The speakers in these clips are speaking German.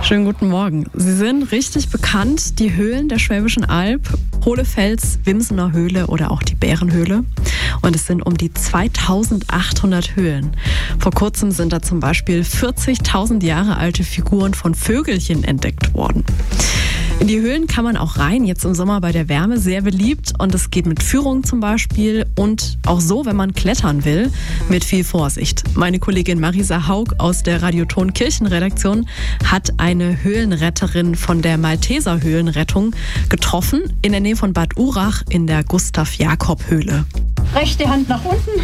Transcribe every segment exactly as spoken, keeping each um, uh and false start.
Schönen guten Morgen. Sie sind richtig bekannt, die Höhlen der Schwäbischen Alb, Hohlefels, Wimsener Höhle oder auch die Bärenhöhle. Und es sind um die zweitausendachthundert Höhlen. Vor kurzem sind da zum Beispiel vierzigtausend Jahre alte Figuren von Vögelchen entdeckt worden. In die Höhlen kann man auch rein, jetzt im Sommer bei der Wärme, sehr beliebt. Und es geht mit Führung zum Beispiel und auch so, wenn man klettern will, mit viel Vorsicht. Meine Kollegin Marisa Haug aus der Radioton Kirchenredaktion hat eine Höhlenretterin von der Malteser Höhlenrettung getroffen, in der Nähe von Bad Urach in der Gustav-Jakob-Höhle. Rechte Hand nach unten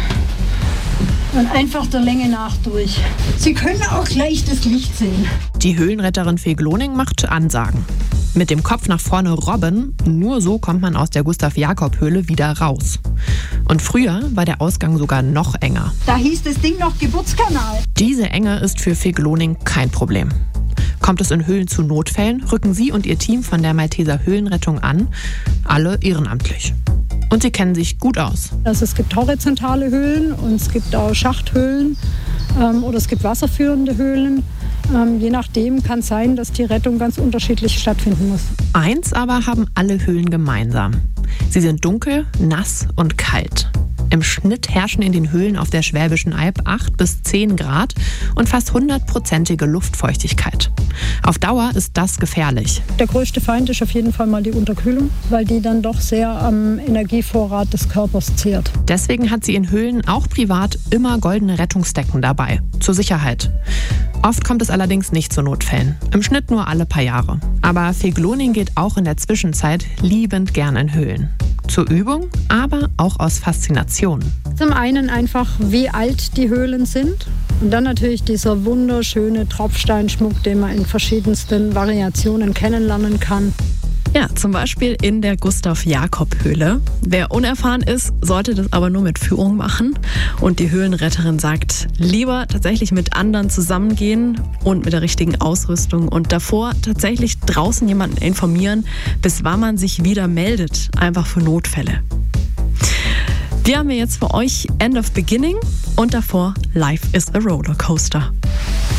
und einfach der Länge nach durch. Sie können auch gleich das Licht sehen. Die Höhlenretterin Fee Gloning macht Ansagen. Mit dem Kopf nach vorne robben, nur so kommt man aus der Gustav-Jakob-Höhle wieder raus. Und früher war der Ausgang sogar noch enger. Da hieß das Ding noch Geburtskanal. Diese Enge ist für Fee Gloning kein Problem. Kommt es in Höhlen zu Notfällen, rücken sie und ihr Team von der Malteser Höhlenrettung an, alle ehrenamtlich. Und sie kennen sich gut aus. Also es gibt horizontale Höhlen und es gibt auch Schachthöhlen ähm, oder es gibt wasserführende Höhlen. Ähm, je nachdem kann es sein, dass die Rettung ganz unterschiedlich stattfinden muss. Eins aber haben alle Höhlen gemeinsam. Sie sind dunkel, nass und kalt. Im Schnitt herrschen in den Höhlen auf der Schwäbischen Alb acht bis zehn Grad und fast hundertprozentige Luftfeuchtigkeit. Auf Dauer ist das gefährlich. Der größte Feind ist auf jeden Fall mal die Unterkühlung, weil die dann doch sehr am Energievorrat des Körpers zehrt. Deswegen hat sie in Höhlen auch privat immer goldene Rettungsdecken dabei, zur Sicherheit. Oft kommt es allerdings nicht zu Notfällen, im Schnitt nur alle paar Jahre. Aber Fee Gloning geht auch in der Zwischenzeit liebend gern in Höhlen. Zur Übung, aber auch aus Faszination. Zum einen einfach, wie alt die Höhlen sind und dann natürlich dieser wunderschöne Tropfsteinschmuck, den man in verschiedensten Variationen kennenlernen kann. Ja, zum Beispiel in der Gustav-Jakob-Höhle. Wer unerfahren ist, sollte das aber nur mit Führung machen. Und die Höhlenretterin sagt, lieber tatsächlich mit anderen zusammengehen und mit der richtigen Ausrüstung. Und davor tatsächlich draußen jemanden informieren, bis wann man sich wieder meldet. Einfach für Notfälle. Wir haben jetzt für euch End of Beginning und davor Life is a Rollercoaster.